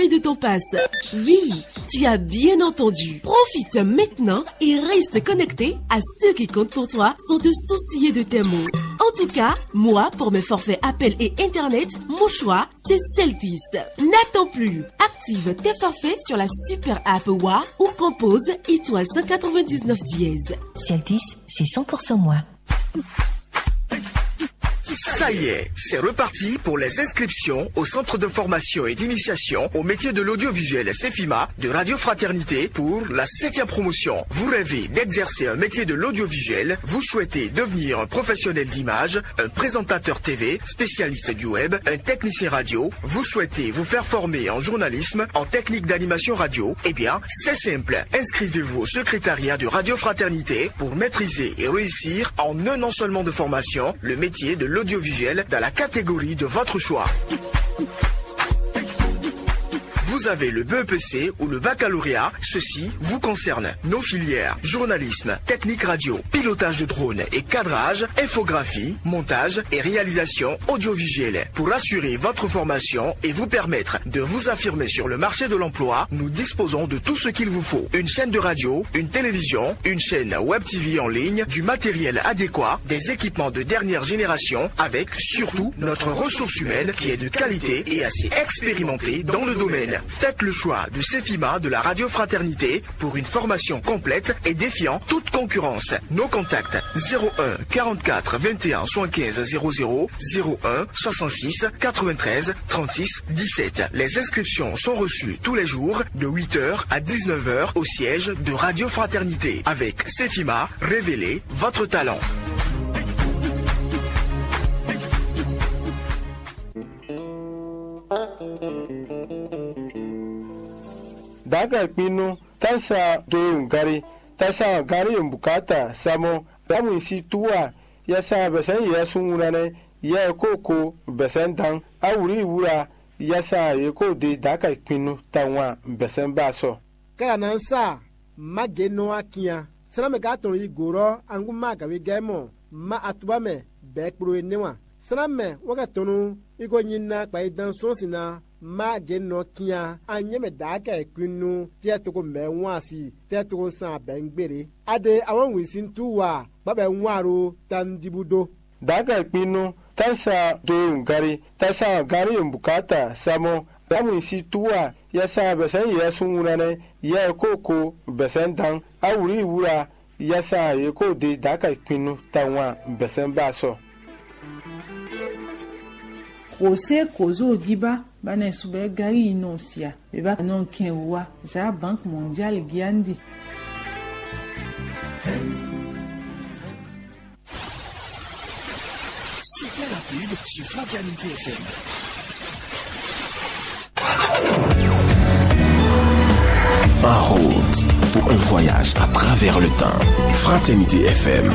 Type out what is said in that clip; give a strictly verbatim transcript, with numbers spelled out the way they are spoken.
durée de ton pass. Oui, tu as bien entendu. Profite maintenant et reste connecté à ceux qui comptent pour toi sans te soucier de tes mots. En tout cas, moi, pour mes forfaits appels et internet, mon choix, c'est Celtis. N'attends plus. Active tes forfaits sur la super app W A ou compose étoile cent quatre-vingt-dix-neuf dièse. Celtis, c'est cent pour cent moi. Ça y est, c'est reparti pour les inscriptions au centre de formation et d'initiation au métier de l'audiovisuel CEFIMA de Radio Fraternité pour la septième promotion. Vous rêvez d'exercer un métier de l'audiovisuel, vous souhaitez devenir un professionnel d'image, un présentateur T V, spécialiste du web, un technicien radio, vous souhaitez vous faire former en journalisme, en technique d'animation radio, eh bien, c'est simple. Inscrivez-vous au secrétariat de Radio Fraternité pour maîtriser et réussir en un an seulement de formation le métier de l'audiovisuel dans la catégorie de votre choix. Vous avez le B E P C ou le baccalauréat, ceci vous concerne. Nos filières, journalisme, technique radio, pilotage de drone et cadrage, infographie, montage et réalisation audiovisuelle. Pour assurer votre formation et vous permettre de vous affirmer sur le marché de l'emploi, nous disposons de tout ce qu'il vous faut. Une chaîne de radio, une télévision, une chaîne web T V en ligne, du matériel adéquat, des équipements de dernière génération, avec surtout notre ressource humaine qui est de qualité et assez expérimentée dans le domaine. Faites le choix du CEFIMA de la Radio Fraternité pour une formation complète et défiant toute concurrence. Nos contacts zéro un quarante-quatre vingt et un soixante-quinze zéro zéro, zéro un soixante-six quatre-vingt-treize trente-six dix-sept. Les inscriptions sont reçues tous les jours de huit heures à dix-neuf heures au siège de Radio Fraternité. Avec CEFIMA, révélez votre talent. Daga pinu tasa do gari tasa gari mbukata samo damu si tuwa yasa besan yesu unane ya koko besan dan awuri wura yasa yeko de daga pinu tawa besan baso kaya nansa mageno akia saname gato igoro anguma gawe gemo ma atubame bekpro enewa saname wakatonu igo nyina pa idan sosina ma geno kia anyeme daga ekunu tia toko menwasi tia toko san bengbere ade awon wisin tuwa baba nwaro tandibudo daga pinu tasa do gari tasa gari mbukata samo damu si tuwa yasa besan yesu unane ya koko besan dan awuri wura yasa yeko de daga pinu tawa besan baso Ose kozo giba bana sube gari inosia beba non kenwa za Banque mondiale giandi. C'était la pub sur Fraternité F M. En route pour un voyage à travers le temps. Fraternité F M.